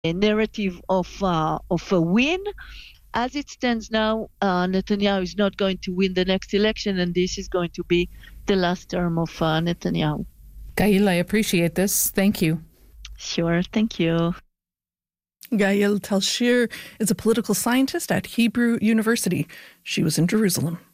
a narrative of a win. As it stands now, Netanyahu is not going to win the next election, and this is going to be the last term of Netanyahu. Gail, I appreciate this. Thank you. Sure, thank you. Gail Talshir is a political scientist at Hebrew University. She was in Jerusalem.